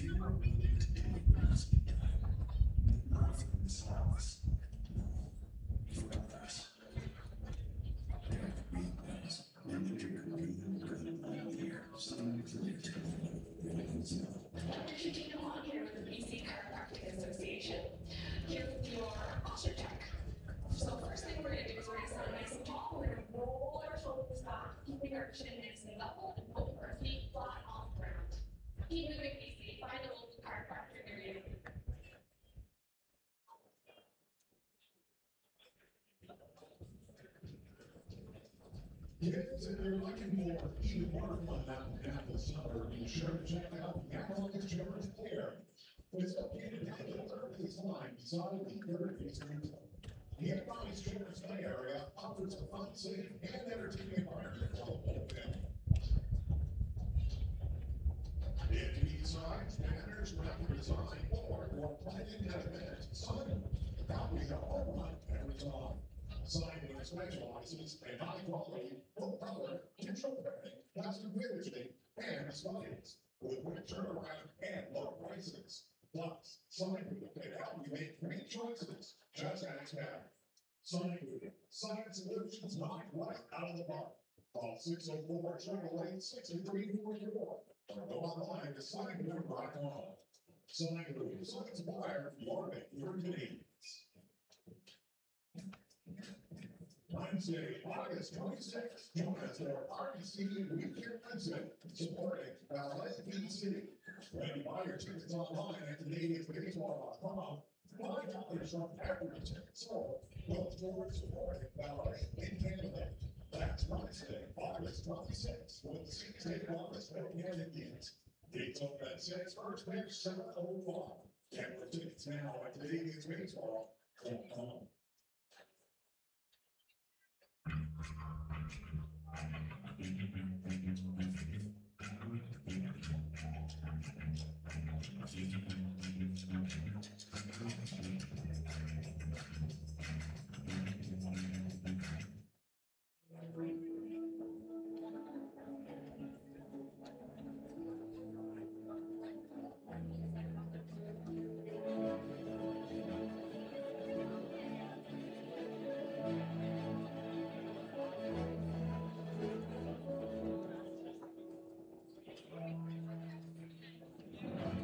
Dr. Shatina Long here with the BC Chiropractic Association, here with your posture check. So first thing we're going to do is we're going to stand nice and tall. We're going to roll our shoulders back, keeping our chin nice and level, and both our feet flat off the ground. Keep moving, BC. Find a local chiropractor near you. Kids, if you're looking for even more fun out in the summer, be sure to check out Maryland Insurance Care. It's located at the Earth Line beside the Third Eastern. The Amazon Insurance Bay area offers a fun, safe, and entertaining environment for the whole family. If you need signs, banners, graphic design, or planning an event, sign that we have all run every time. Sign specializes in high quality, full color, digital printing, plastic finishing, and signs with quick turnaround and low prices. Plus, Sign Group can help you make great choices. Just ask them. Sign Group, sign solutions knocked right out of the park. Call 604-888-6344 or go online to signgroup.com. Sign Group, sign supplier for your needs. Wednesday, August 26th, join us for RBC Weekend Visit, supporting Ballet BC. When you buy your tickets online at CanadiansBaseball.com, $5 off every ticket sold. Look forward to supporting Ballet in Canada. That's Wednesday, August 26th, with the State August Canadian Indians. Gates open at 6, first pitch 7:05. Get your tickets now at CanadiansBaseball.com.